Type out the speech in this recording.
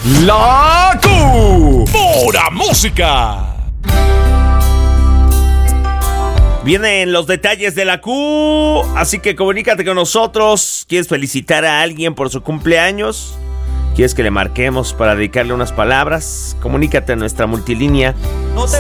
La Q. Pura música. Vienen los detalles de la Q, así que comunícate con nosotros. ¿Quieres felicitar a alguien por su cumpleaños? ¿Quieres que le marquemos para dedicarle unas palabras? Comunícate a nuestra multilínea